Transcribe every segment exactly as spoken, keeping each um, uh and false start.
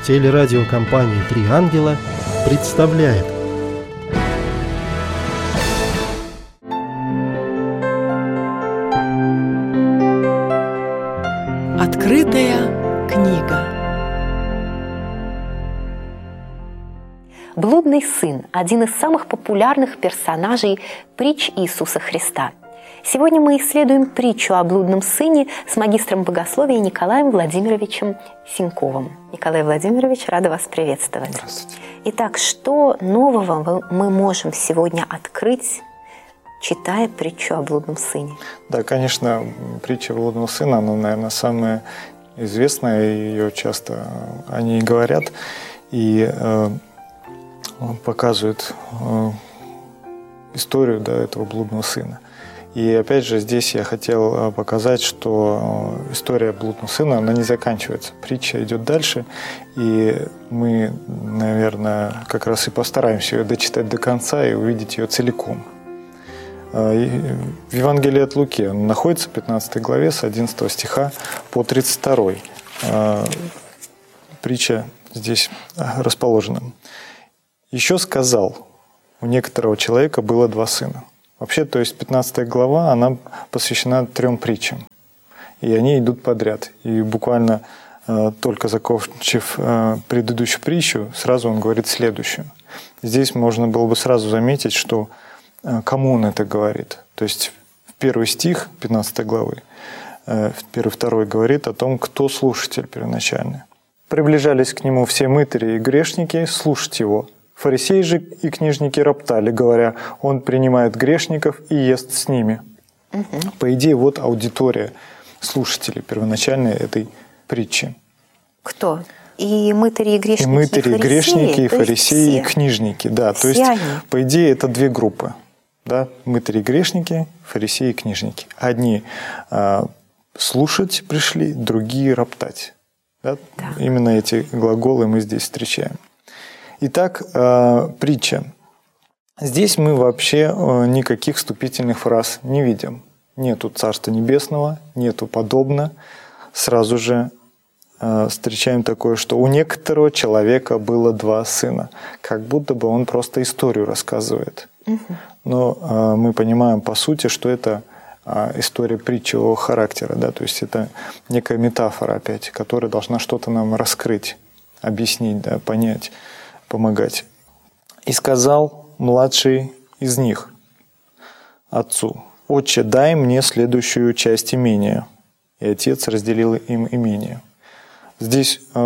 Телерадиокомпания «Три ангела» представляет. Открытая книга. Блудный сын – один из самых популярных персонажей притч Иисуса Христа. Сегодня мы исследуем притчу о блудном сыне с магистром богословия Николаем Владимировичем Синьковым. Николай Владимирович, рада вас приветствовать. Здравствуйте. Итак, что нового мы можем сегодня открыть, читая притчу о блудном сыне? Да, конечно, притча блудного сына, она, наверное, самая известная, ее часто о ней говорят и э, показывают э, историю, да, этого блудного сына. И опять же, здесь я хотел показать, что история блудного сына, она не заканчивается. Притча идет дальше, и мы, наверное, как раз и постараемся ее дочитать до конца и увидеть ее целиком. В Евангелии от Луки он находится в пятнадцатой главе с одиннадцатого стиха по тридцать второй. Притча здесь расположена. «Еще сказал, у некоторого человека было два сына». Вообще, то есть пятнадцатая глава, она посвящена трем притчам. И они идут подряд. И буквально э, только закончив э, предыдущую притчу, сразу он говорит следующую. Здесь можно было бы сразу заметить, что э, кому он это говорит. То есть в первый стих пятнадцатой главы, э, первый-второй говорит о том, кто слушатель первоначальный. «Приближались к нему все мытари и грешники слушать его. Фарисеи же и книжники роптали, говоря, он принимает грешников и ест с ними». Угу. По идее, вот аудитория слушателей первоначальной этой притчи. Кто? И мытари, и грешники, и мытари, и грешники, и фарисеи, и все. книжники. Да, все то есть, они. По идее, это две группы. Да? Мытари, грешники, фарисеи, и книжники. Одни э, слушать пришли, другие роптать. Да? Именно эти глаголы мы здесь встречаем. Итак, э, притча. Здесь мы вообще э, никаких вступительных фраз не видим. Нету Царства Небесного, нету подобно. Сразу же э, встречаем такое, что у некоторого человека было два сына. Как будто бы он просто историю рассказывает. Угу. Но э, мы понимаем по сути, что это э, история притчевого характера. Да? То есть это некая метафора опять, которая должна что-то нам раскрыть, объяснить, да, понять, помогать. «И сказал младший из них отцу: Отче, дай мне следующую часть имения. И отец разделил им имение». Здесь э,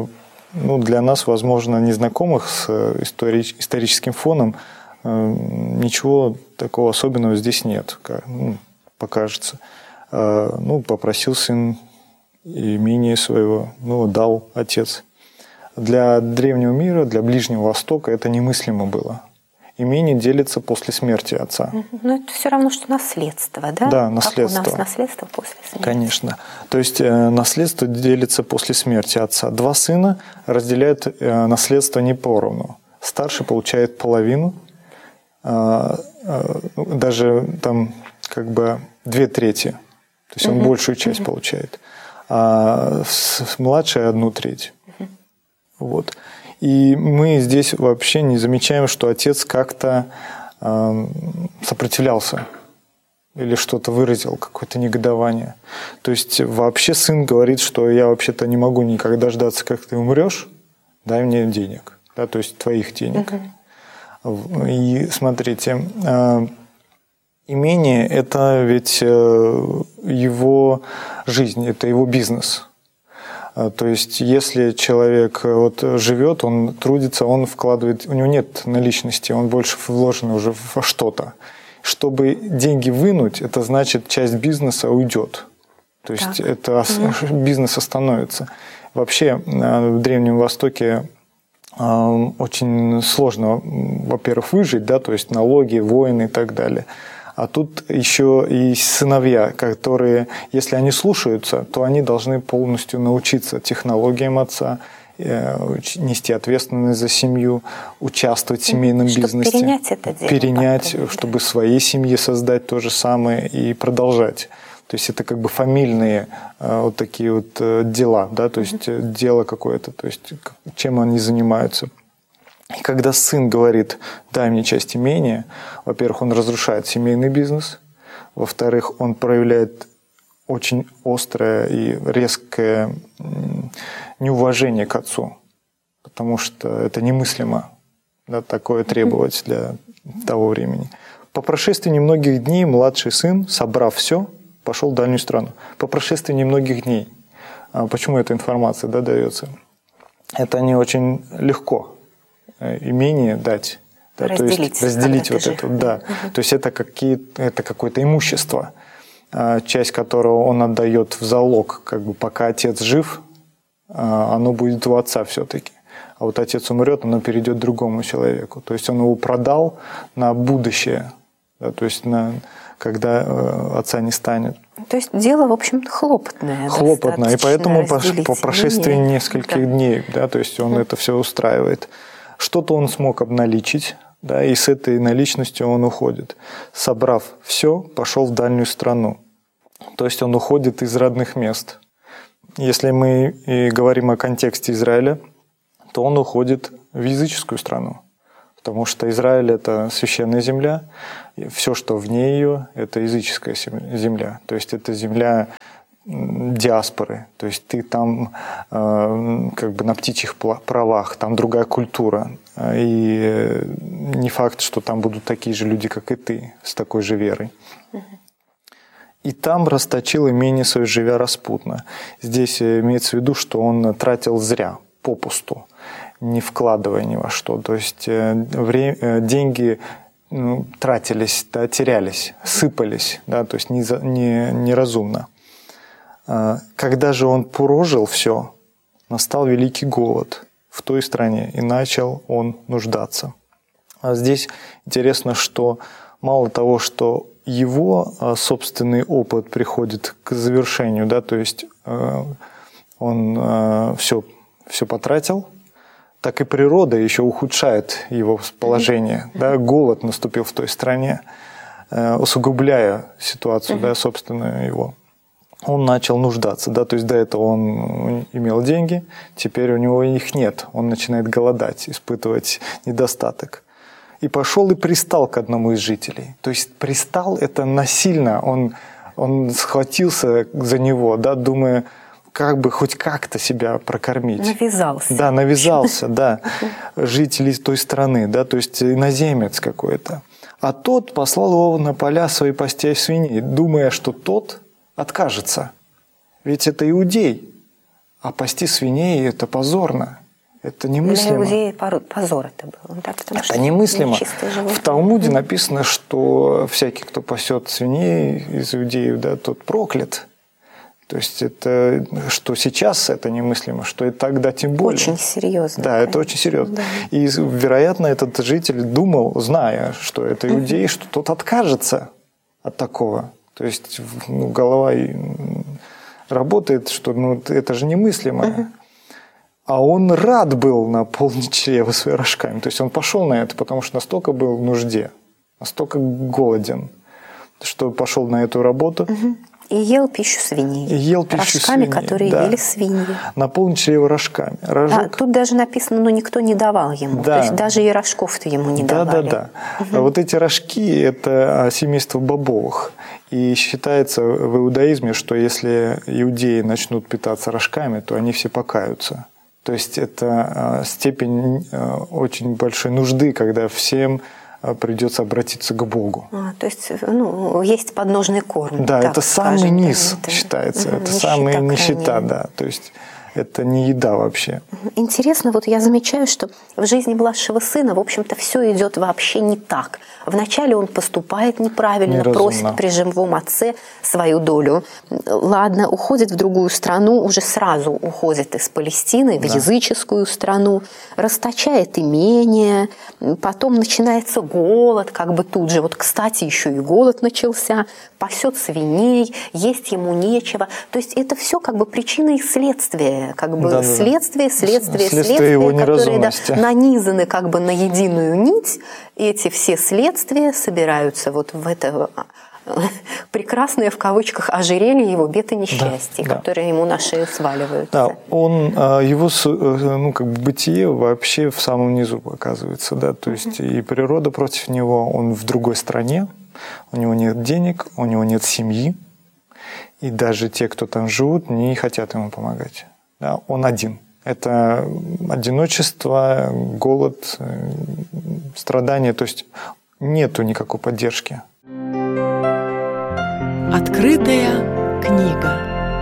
ну, для нас, возможно, незнакомых с историч- историческим фоном, э, ничего такого особенного здесь нет, как, ну, покажется. Э, ну, попросил сын имение своего, ну, дал отец. Для древнего мира, для Ближнего Востока это немыслимо было. Имение делится после смерти отца. Но это все равно, что наследство, да? Да, наследство. Как у нас наследство после смерти. Конечно. То есть э, наследство делится после смерти отца. Два сына разделяют э, наследство не поровну. Старший получает половину, э, э, даже там как бы две трети. То есть он угу. большую часть угу. получает. А младший одну треть. Вот. И мы здесь вообще не замечаем, что отец как-то э, сопротивлялся или что-то выразил, какое-то негодование. То есть вообще сын говорит, что я вообще-то не могу никогда дождаться, как ты умрешь, дай мне денег, да, то есть твоих денег. Угу. И смотрите, э, имение – это ведь э, его жизнь, это его бизнес. То есть, если человек вот живет, он трудится, он вкладывает, у него нет наличности, он больше вложен уже во что-то. Чтобы деньги вынуть, это значит, часть бизнеса уйдет. То есть, так. это угу. бизнес остановится. Вообще, в Древнем Востоке очень сложно, во-первых, выжить, да, то есть налоги, войны и так далее. А тут еще и сыновья, которые, если они слушаются, то они должны полностью научиться технологиям отца, нести ответственность за семью, участвовать в семейном чтобы бизнесе. Перенять это дело. Перенять, потом, чтобы да. своей семье создать то же самое и продолжать. То есть это как бы фамильные э, вот такие вот э, дела, да, то есть э, дело какое-то, то есть чем они занимаются. И когда сын говорит: дай мне часть имения, во-первых, он разрушает семейный бизнес, во-вторых, он проявляет очень острое и резкое неуважение к отцу, потому что это немыслимо, да, такое требовать для того времени. По прошествии немногих дней младший сын, собрав все, пошел в дальнюю страну. По прошествии немногих дней. А почему эта информация, да, дается? Это не очень легко имение дать. Да, разделить, то есть разделить вот жив. это. Да. Угу. То есть это, какие, это какое-то имущество, часть которого он отдает в залог, как бы пока отец жив, оно будет у отца все-таки. А вот отец умрет, оно перейдет другому человеку. То есть он его продал на будущее, да, то есть на, когда э, отца не станет. То есть дело, в общем-то, хлопотное. Хлопотное, и поэтому по, по прошествии мнение. нескольких да. дней, да, то есть он mm. это все устраивает. Что-то он смог обналичить, да, и с этой наличностью он уходит. Собрав все, пошел в дальнюю страну. То есть он уходит из родных мест. Если мы и говорим о контексте Израиля, то он уходит в языческую страну. Потому что Израиль – это священная земля, и все, что вне ее, это языческая земля. То есть это земля диаспоры. То есть ты там э, как бы на птичьих правах, там другая культура. И не факт, что там будут такие же люди, как и ты, с такой же верой. И там расточил имение свое, живя распутно. Здесь имеется в виду, что он тратил зря, попусту, не вкладывая ни во что. То есть время, деньги ну, тратились, да, терялись, сыпались, да, то есть не, не, неразумно. Когда же он прожил все, настал великий голод в той стране, и начал он нуждаться. А здесь интересно, что мало того, что его собственный опыт приходит к завершению, да, то есть он все, все потратил, так и природа еще ухудшает его положение. Да, голод наступил в той стране, усугубляя ситуацию, да, собственную его. Он начал нуждаться, да, то есть до этого он имел деньги, теперь у него их нет, он начинает голодать, испытывать недостаток. И пошел и пристал к одному из жителей. То есть пристал – это насильно, он, он схватился за него, да, думая, как бы хоть как-то себя прокормить. Навязался. Да, навязался, да, жители той страны, да, то есть иноземец какой-то. А тот послал его на поля свои пасти свиней, думая, что тот откажется. Ведь это иудей, а пасти свиней – это позорно. Это немыслимо. Для иудея позор это было. Да, потому это что немыслимо. В Талмуде написано, что всякий, кто пасет свиней из иудеев, да, тот проклят. То есть это, что сейчас это немыслимо, что и тогда тем более. Очень серьезно. Да, это очень серьезно. Да. И, вероятно, этот житель думал, зная, что это иудей, угу. что тот откажется от такого. То есть ну, голова работает, что ну, это же немыслимо. Угу. А он рад был наполнить чрево своими рожками. То есть он пошел на это, потому что настолько был в нужде, настолько голоден, что пошел на эту работу. Угу. И ел пищу свиней. И ел пищу рожками, свиней, которые да. ели свиньи. Наполнить чрево рожками. Рожок... А, тут даже написано, но никто не давал ему. Да. То есть даже и рожков-то ему не да, давали. Да, да, да. Угу. Вот эти рожки – это семейство бобовых. И считается в иудаизме, что если иудеи начнут питаться рожками, то они все покаются. То есть это степень очень большой нужды, когда всем придется обратиться к Богу. А, то есть ну, есть подножный корм. Да, так это самый скажем, низ да, это, считается. Угу, это нищета, самая нищета, крайняя. да. То есть это не еда вообще. Интересно, вот я замечаю, что в жизни младшего сына, в общем-то, все идет вообще не так. Вначале он поступает неправильно, Неразумно. Просит при живом отце свою долю. Ладно, уходит в другую страну, уже сразу уходит из Палестины в да. языческую страну, расточает имение, потом начинается голод, как бы тут же. Вот, кстати, еще и голод начался, пасет свиней, есть ему нечего. То есть это все как бы причина и следствие. Как бы да, следствие, следствие, следствие, следствие, его которые да, нанизаны как бы на единую нить. И эти все следствия собираются вот в это прекрасное, в кавычках, ожерелье его бед и несчастий, да, которые да. ему на шею сваливаются. Да, он, его ну, как бы бытие вообще в самом низу оказывается. Да? То есть и природа против него, он в другой стране, у него нет денег, у него нет семьи, и даже те, кто там живут, не хотят ему помогать. Да? Он один. Это одиночество, голод, страдания, то есть нету никакой поддержки. Открытая книга.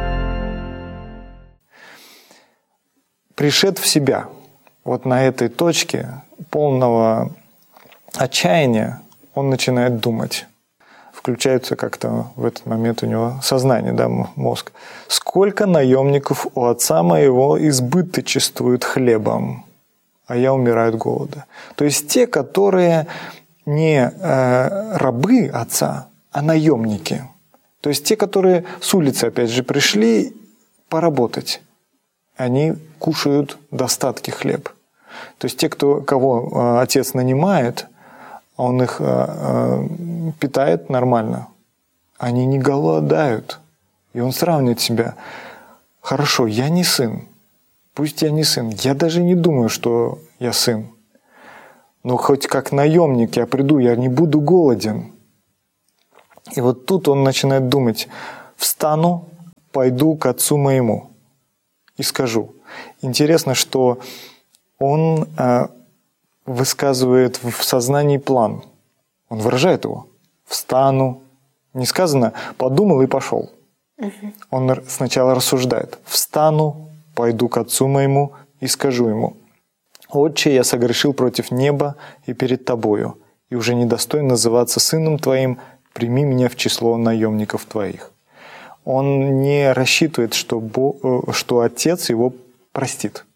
Пришед в себя, вот на этой точке полного отчаяния, он начинает думать. Включается как-то в этот момент у него сознание, да, мозг. «Сколько наемников у отца моего избыточествуют хлебом, а я умираю от голода». То есть те, которые не э, рабы отца, а наемники. То есть те, которые с улицы, опять же, пришли поработать. Они кушают достатки хлеб. То есть те, кто, кого э, отец нанимает, он их э, питает нормально. Они не голодают. И он сравнивает себя. Хорошо, я не сын. Пусть я не сын. Я даже не думаю, что я сын. Но хоть как наемник я приду, я не буду голоден. И вот тут он начинает думать. Встану, пойду к отцу моему и скажу. Интересно, что он... Э, высказывает в сознании план. Он выражает его. Встану. Не сказано «подумал и пошел». Угу. Он сначала рассуждает. Встану, пойду к отцу моему и скажу ему: «Отче, я согрешил против неба и перед тобою, и уже недостоин называться сыном твоим, прими меня в число наемников твоих». Он не рассчитывает, что, Бог, что отец его простит.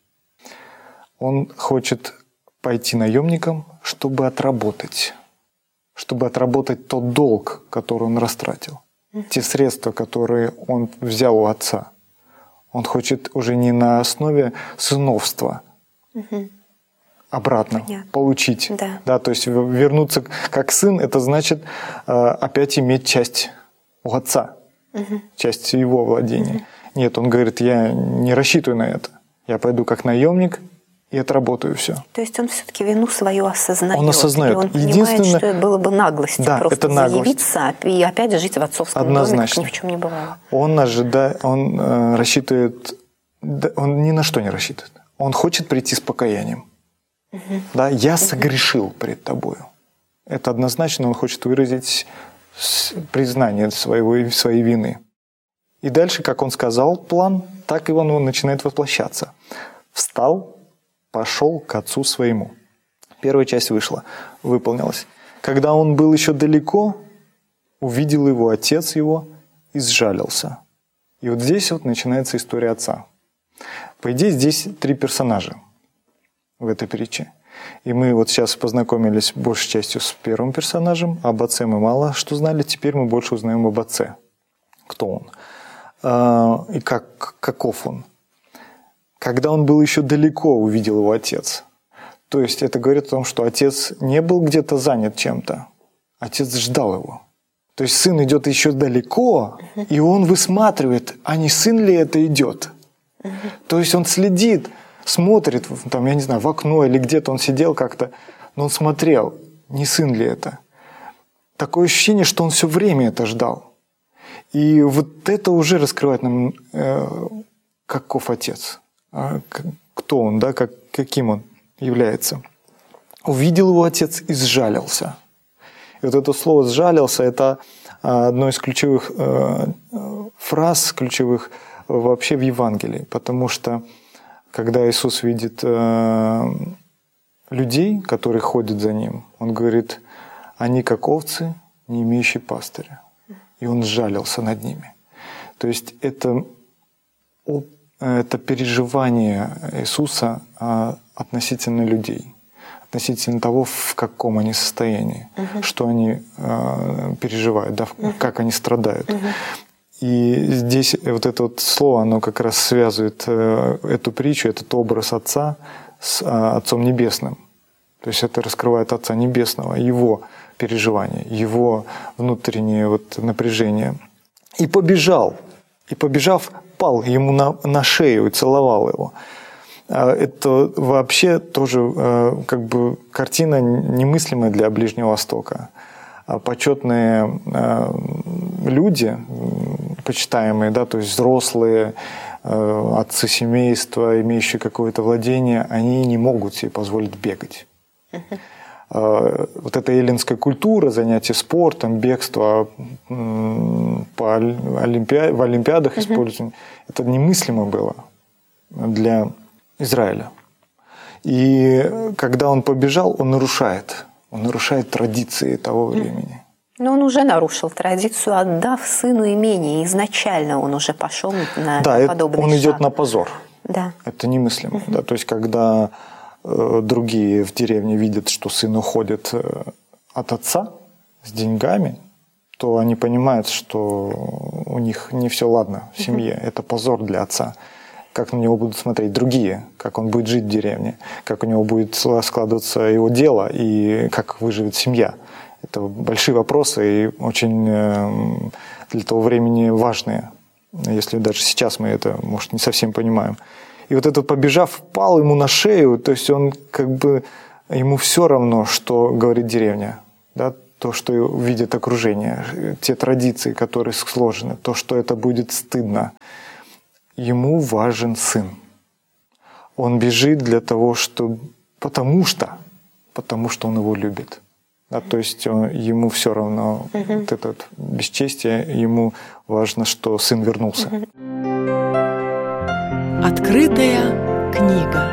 Он хочет пойти наемником, чтобы отработать, чтобы отработать тот долг, который он растратил, mm-hmm. те средства, которые он взял у отца. Он хочет уже не на основе сыновства mm-hmm. обратно Понятно. Получить. Да. Да, то есть вернуться как сын, это значит э, опять иметь часть у отца, mm-hmm. часть его владения. Mm-hmm. Нет, он говорит, я не рассчитываю на это. Я пойду как наемник и отработаю все. То есть он все-таки вину свою осознает. Он осознает. И он понимает, что это было бы наглостью да, просто это наглость. Заявиться и опять же жить в отцовском Однозначно. доме, как ни в чем не бывало. Он ожидает, он э, рассчитывает, он ни на что не рассчитывает. Он хочет прийти с покаянием. Угу. Да, я согрешил угу. пред тобою. Это однозначно он хочет выразить признание своего, своей вины. И дальше, как он сказал план, так и он, он начинает воплощаться. Встал, пошел к отцу своему. Первая часть вышла, выполнилась. Когда он был еще далеко, увидел его отец его и сжалился. И вот здесь вот начинается история отца. По идее, здесь три персонажа в этой притче. И мы вот сейчас познакомились большей частью с первым персонажем. Об отце мы мало что знали, теперь мы больше узнаем об отце. Кто он и как, каков он. Когда он был еще далеко, увидел его отец. То есть это говорит о том, что отец не был где-то занят чем-то. Отец ждал его. То есть сын идет еще далеко, и он высматривает, а не сын ли это идет. То есть он следит, смотрит, там, я не знаю, в окно или где-то он сидел как-то, но он смотрел, не сын ли это. Такое ощущение, что он все время это ждал. И вот это уже раскрывает нам, э, каков отец. Кто он, да, как, каким он является. Увидел его отец и сжалился. И вот это слово «сжалился» – это одно из ключевых фраз, ключевых вообще в Евангелии. Потому что, когда Иисус видит людей, которые ходят за Ним, Он говорит, они как овцы, не имеющие пастыря. И Он сжалился над ними. То есть это это переживание Иисуса относительно людей, относительно того, в каком они состоянии, угу. что они переживают, да, угу. как они страдают. Угу. И здесь вот это вот слово, оно как раз связывает эту притчу, этот образ Отца с Отцом Небесным. То есть это раскрывает Отца Небесного, Его переживания, его внутреннее вот напряжение. И побежал. И побежав, пал ему на, на шею и целовал его. Это вообще тоже как бы картина немыслимая для Ближнего Востока. Почетные люди, почитаемые, да, то есть взрослые, отцы семейства, имеющие какое-то владение, они не могут себе позволить бегать. Вот эта эллинская культура, занятия спортом, бегство по олимпиад, в олимпиадах uh-huh. использование, это немыслимо было для Израиля. И когда он побежал, он нарушает. Он нарушает традиции того времени. Но он уже нарушил традицию, отдав сыну имение. Изначально он уже пошел на да, подобный он шаг. идет на позор. Да. Это немыслимо. Uh-huh. Да, то есть, когда э, другие в деревне видят, что сын уходит э, от отца с деньгами, то они понимают, что у них не все ладно в семье. Uh-huh. Это позор для отца. Как на него будут смотреть другие, как он будет жить в деревне, как у него будет складываться его дело и как выживет семья. Это большие вопросы и очень для того времени важные, если даже сейчас мы это, может, не совсем понимаем. И вот этот побежав, пал ему на шею, то есть он как бы, ему все равно, что говорит деревня, да, то, что видит окружение, те традиции, которые сложены, то, что это будет стыдно. Ему важен сын. Он бежит для того, чтобы, потому что, потому что он его любит. Да, то есть он, ему все равно uh-huh. вот это вот бесчестие, ему важно, что сын вернулся. Uh-huh. Открытая книга.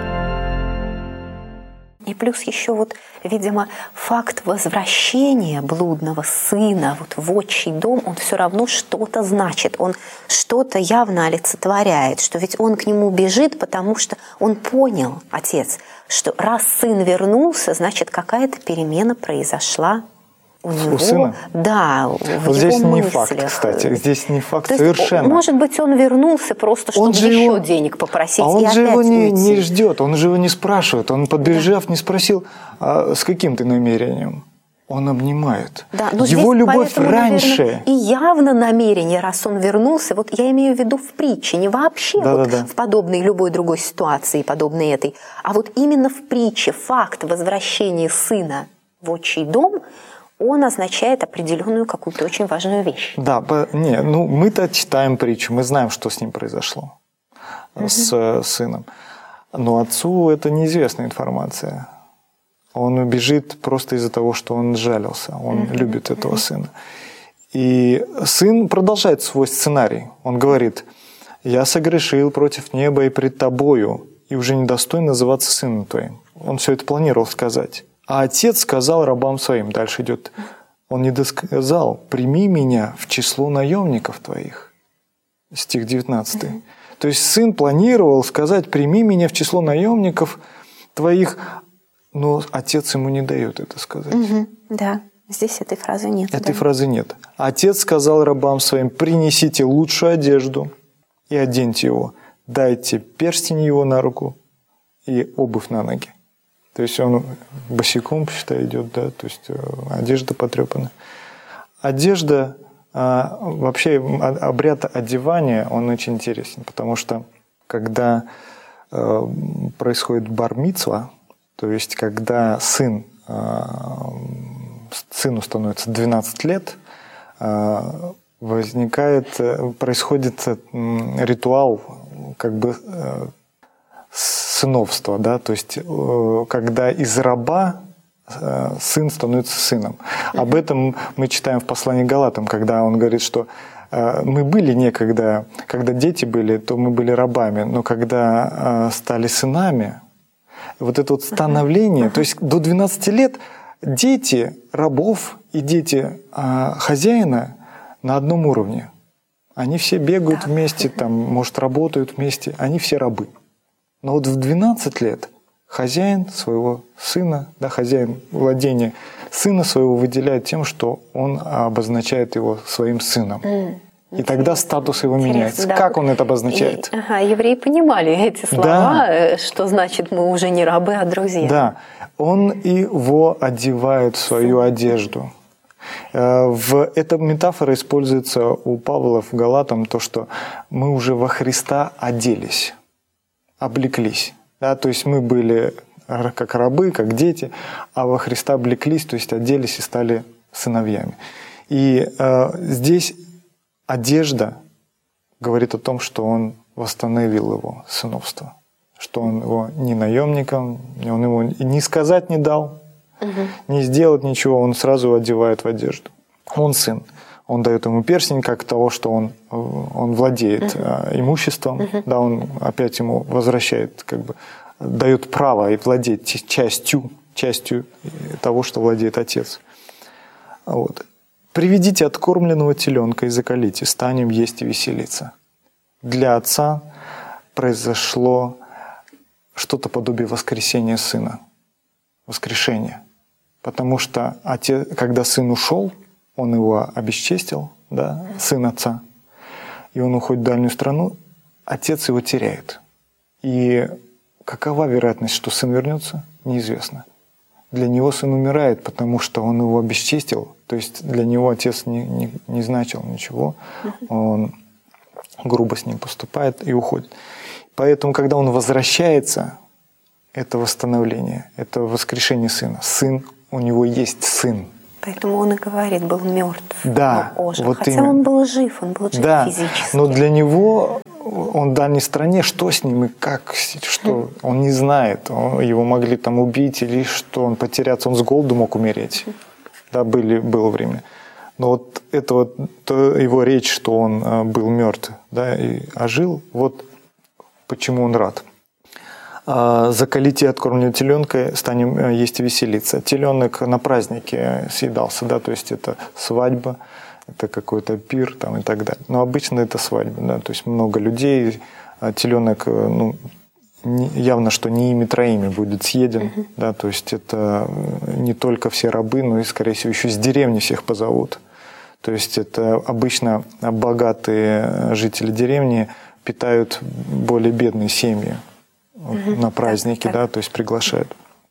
И плюс еще вот, видимо, факт возвращения блудного сына вот в отчий дом, он все равно что-то значит, он что-то явно олицетворяет, что ведь он к нему бежит, потому что он понял, отец, что раз сын вернулся, значит, какая-то перемена произошла у него. У сына? Да, в вот его здесь мыслях. Не факт, кстати, здесь не факт То совершенно. Есть, может быть, он вернулся просто, чтобы еще его... денег попросить, а он и же опять его не, уйти. не ждет, он же его не спрашивает, он, подбежав, да. не спросил, а с каким ты намерением. Он обнимает. Да, но его здесь, любовь поэтому, раньше. Наверное, и явно намерение, раз он вернулся, вот я имею в виду в притче, не вообще да, вот да, да. в подобной любой другой ситуации, подобной этой, а вот именно в притче факт возвращения сына в отчий дом, он означает определенную какую-то очень важную вещь. Да, не, ну мы-то читаем притчу, мы знаем, что с ним произошло, угу. с э, сыном. Но отцу это неизвестная информация. Он убежит просто из-за того, что он жалился, он угу. любит этого угу. сына. И сын продолжает свой сценарий. Он говорит: «Я согрешил против неба и пред тобою, и уже недостоин называться сыном твоим». Он все это планировал сказать. А отец сказал рабам своим, дальше идет, он не досказал: «Прими меня в число наемников твоих». Стих девятнадцатый. Mm-hmm. То есть сын планировал сказать: «Прими меня в число наемников твоих», но отец ему не дает это сказать. Mm-hmm. Да, здесь этой фразы нет. Этой да. фразы нет. Отец сказал рабам своим: «Принесите лучшую одежду и оденьте его, дайте перстень его на руку и обувь на ноги». То есть он босиком, считай, идет, да, то есть одежда потрепана. Одежда, вообще обряд одевания, он очень интересен, потому что когда происходит бар-мицва, то есть когда сын, сыну становится двенадцать лет, возникает, происходит ритуал как бы сыновства, да, то есть когда из раба сын становится сыном. Mm-hmm. Об этом мы читаем в послании к Галатам, когда он говорит, что мы были некогда, когда дети были, то мы были рабами, но когда стали сынами, вот это вот становление, uh-huh. то есть до двенадцати лет дети рабов и дети хозяина на одном уровне. Они все бегают так. вместе, там, может, работают вместе, они все рабы. Но вот в двенадцать лет хозяин своего сына, да, хозяин владения сына своего выделяет тем, что он обозначает его своим сыном. Mm. И тогда статус его Интересно, меняется. Да. Как он это обозначает? И, ага, евреи понимали эти слова, да. что значит мы уже не рабы, а друзья. Да, он его одевает в свою одежду. В, эта метафора используется у Павла в Галатам, то, что мы уже во Христа оделись, облеклись. Да? То есть мы были как рабы, как дети, а во Христа облеклись, то есть оделись и стали сыновьями. И э, здесь одежда говорит о том, что Он восстановил его сыновство, что Он его не наемником, Он его ни сказать не дал, угу. не сделать ничего, Он сразу одевает в одежду. Он сын. Он дает ему перстень как того, что он, он владеет uh-huh. имуществом, uh-huh. да, он опять ему возвращает, как бы, дает право и владеть частью, частью того, что владеет отец. Вот. «Приведите откормленного теленка и заколите, станем есть и веселиться». Для отца произошло что-то подобие воскресения сына, воскрешения. Потому что отец, когда сын ушел, он его обесчестил, да, сын отца, и он уходит в дальнюю страну, отец его теряет. И какова вероятность, что сын вернется, неизвестно. Для него сын умирает, потому что он его обесчестил, то есть для него отец не, не, не значил ничего, он грубо с ним поступает и уходит. Поэтому, когда он возвращается, это восстановление, это воскрешение сына. Сын, у него есть сын. Поэтому он и говорит, был мертв, да, но ожил. Вот Хотя именно. он был жив, он был жив да, физически. Но для него, он в дальней стране, что с ним и как, что, он не знает. Он, его могли там убить или что, он потеряться, он с голоду мог умереть. Да, были, было время. Но вот это вот то его речь, что он был мертв, да, и ожил, вот почему он рад. «Заколите откормленного теленка, станем есть и веселиться». Теленок на празднике съедался, да, то есть это свадьба, это какой-то пир там, и так далее. Но обычно это свадьба, да, то есть много людей, теленок, ну, явно, что не ими троими будет съеден, uh-huh. да, то есть это не только все рабы, но и, скорее всего, еще с деревни всех позовут. То есть это обычно богатые жители деревни питают более бедные семьи. Uh-huh. На праздники, так, так. да, то есть приглашают.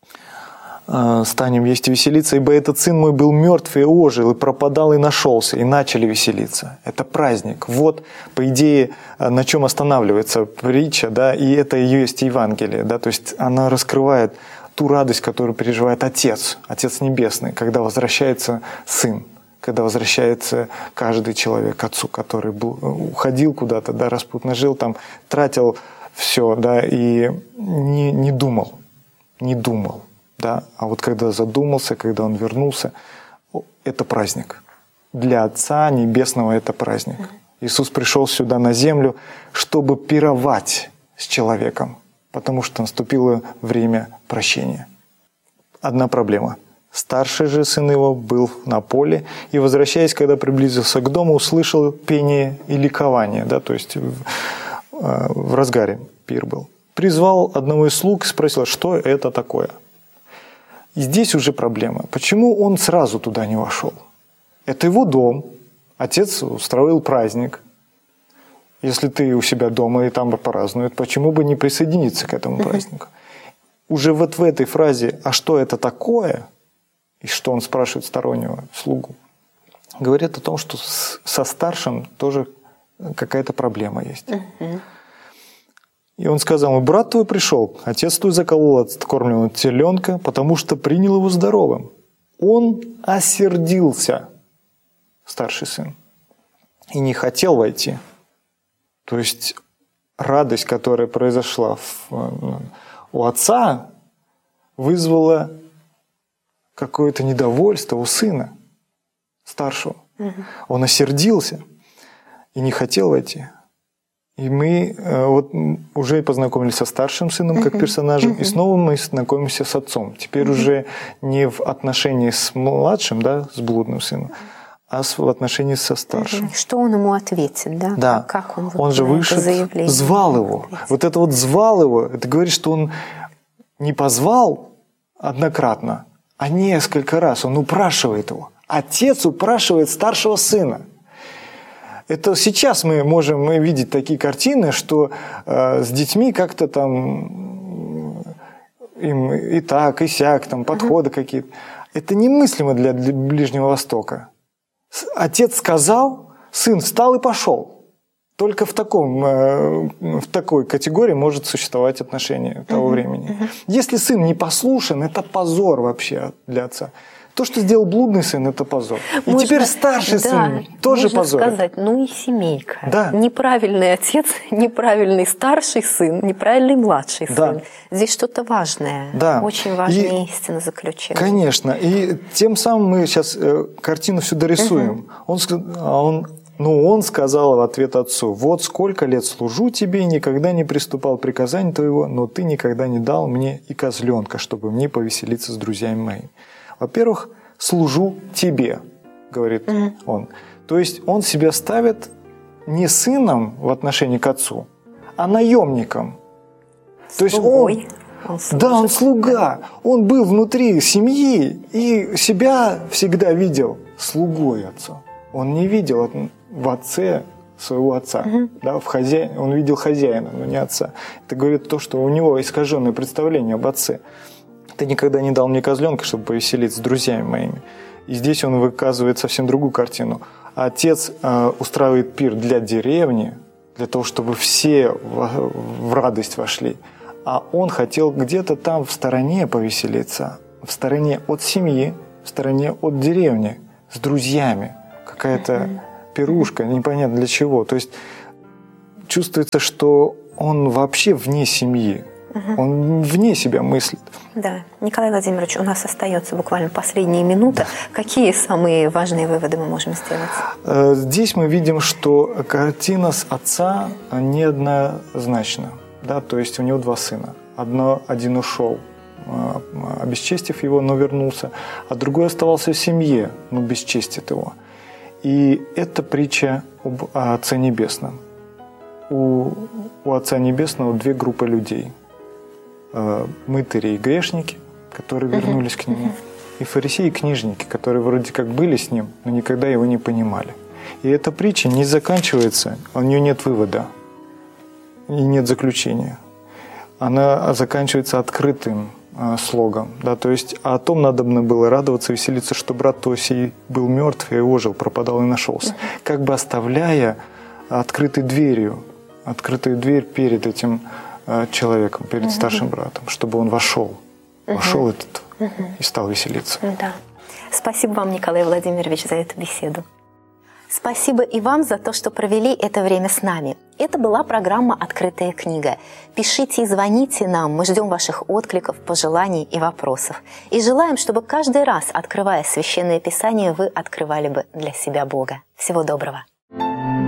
«Станем есть и веселиться, ибо этот сын мой был мертв и ожил, и пропадал и нашелся, и начали веселиться». Это праздник. Вот, по идее, на чем останавливается притча, да, и это ее есть Евангелие, да, то есть она раскрывает ту радость, которую переживает Отец, Отец Небесный, когда возвращается Сын, когда возвращается каждый человек к Отцу, который был, уходил куда-то, да, распутно жил, там, тратил все, да, и не, не думал, не думал, да, а вот когда задумался, когда он вернулся, это праздник. Для Отца Небесного это праздник. Иисус пришел сюда на землю, чтобы пировать с человеком, потому что наступило время прощения. Одна проблема. Старший же сын его был на поле, и, возвращаясь, когда приблизился к дому, услышал пение и ликование, да, то есть в разгаре пир был. Призвал одного из слуг и спросил, что это такое. И здесь уже проблема. Почему он сразу туда не вошел? Это его дом. Отец устроил праздник. Если ты у себя дома и там празднуют, почему бы не присоединиться к этому празднику? Уже вот в этой фразе «а что это такое?» и что он спрашивает стороннего слугу, говорит о том, что со старшим тоже какая-то проблема есть. Uh-huh. И он сказал ему, брат твой пришел, отец твой заколол откормленного теленка, потому что принял его здоровым. Он осердился, старший сын, и не хотел войти. То есть радость, которая произошла в, у отца, вызвала какое-то недовольство у сына старшего. Uh-huh. Он осердился и не хотел войти. И мы э, вот уже познакомились со старшим сыном как персонажем, uh-huh. и снова мы знакомимся с отцом. Теперь uh-huh. уже не в отношении с младшим, да, с блудным сыном, а в отношении со старшим. Uh-huh. Что он ему ответит, да? Да. Как он, он же вышел, звал его. Ответит. Вот это вот звал его, это говорит, что он не позвал однократно, а несколько раз. Он упрашивает его. Отец упрашивает старшего сына. Это сейчас мы можем видеть такие картины, что э, с детьми как-то там им и так, и сяк, там подходы uh-huh. какие-то. Это немыслимо для Ближнего Востока. Отец сказал, сын встал и пошел. Только в, таком, в такой категории может существовать отношение того uh-huh, времени. Uh-huh. Если сын не послушен, это позор вообще для отца. То, что сделал блудный сын, это позор. И можно, теперь старший да, сын тоже можно позор. Можно сказать, ну и семейка. Да. Неправильный отец, неправильный старший сын, неправильный младший да. сын. Здесь что-то важное, да. очень важная и, истина заключена. Конечно. И тем самым мы сейчас э, картину всю дорисуем. Uh-huh. Он, он, ну, он сказал в ответ отцу: «Вот сколько лет служу тебе и никогда не приступал к приказанию твоего, но ты никогда не дал мне и козленка, чтобы мне повеселиться с друзьями моими». Во-первых, служу тебе, говорит mm-hmm. он. То есть он себя ставит не сыном в отношении к отцу, а наемником. То есть он, он да, он слуга. Он был внутри семьи и себя всегда видел слугой отцу. Он не видел в отце своего отца, mm-hmm. да, в хозя... он видел хозяина, но не отца. Это говорит то, что у него искаженное представление об отце. Ты никогда не дал мне козленка, чтобы повеселиться с друзьями моими. И здесь он выказывает совсем другую картину. Отец э, устраивает пир для деревни, для того, чтобы все в, в радость вошли. А он хотел где-то там в стороне повеселиться, в стороне от семьи, в стороне от деревни, с друзьями. Какая-то пирушка, непонятно для чего. То есть чувствуется, что он вообще вне семьи. Угу. Он вне себя мыслит. Да. Николай Владимирович, у нас остается буквально последняя минута. Какие самые важные выводы мы можем сделать? Здесь мы видим, что картина с отца неоднозначна. Да? То есть у него два сына. Одно, один ушел, обесчестив его, но вернулся, а другой оставался в семье, но бесчестит его. И это притча об Отце Небесном. У, у Отца Небесного две группы людей. Мытари и грешники, которые вернулись uh-huh. к нему, и фарисеи и книжники, которые вроде как были с ним, но никогда его не понимали. И эта притча не заканчивается, у нее нет вывода и нет заключения. Она заканчивается открытым э, слогом. Да, то есть о том надобно было радоваться, веселиться, что брат твой сей был мертв и ожил, пропадал и нашелся. Uh-huh. Как бы оставляя открытой дверью, открытую дверь перед этим человеком, перед uh-huh. старшим братом, чтобы он вошел, uh-huh. вошел этот uh-huh. и стал веселиться. Да. Спасибо вам, Николай Владимирович, за эту беседу. Спасибо и вам за то, что провели это время с нами. Это была программа «Открытая книга». Пишите и звоните нам, мы ждем ваших откликов, пожеланий и вопросов. И желаем, чтобы каждый раз, открывая Священное Писание, вы открывали бы для себя Бога. Всего доброго!